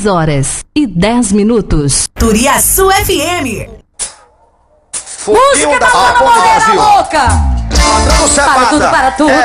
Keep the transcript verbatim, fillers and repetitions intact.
dez horas e dez minutos. Turiaçu F M. Música da Dona Morena na boca. Para tudo, para tudo, é,